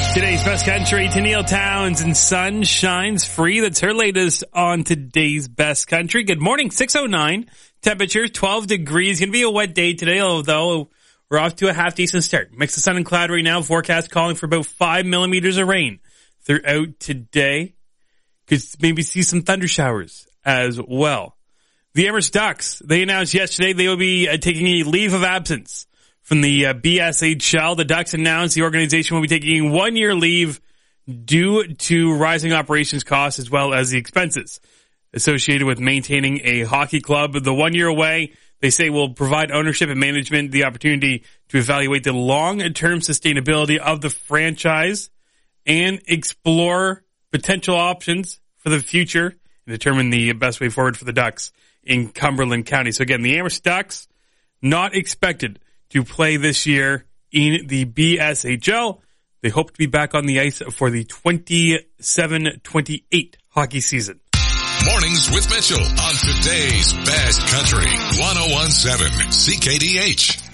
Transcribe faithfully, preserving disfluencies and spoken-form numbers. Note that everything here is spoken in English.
Today's best country, Tennille Townsend, sun shines free. That's her latest on today's best country. Good morning, six oh nine. Temperature twelve degrees. Going to be a wet day today, although we're off to a half decent start. Mix of sun and cloud right now. Forecast calling for about five millimeters of rain throughout today. Could maybe see some thunder showers as well. The Amherst Ducks, they announced yesterday they will be uh, taking a leave of absence from the uh, B S H L. The Ducks announced the organization will be taking a one-year leave due to rising operations costs as well as the expenses associated with maintaining a hockey club. The one year away, they say, will provide ownership and management the opportunity to evaluate the long-term sustainability of the franchise and explore potential options for the future and determine the best way forward for the Ducks in Cumberland County. So again, the Amherst Ducks not expected to play this year in the B S H L. They hope to be back on the ice for the twenty-seven twenty-eight hockey season. Mornings with Mitchell on today's best country, one oh one point seven C K D H.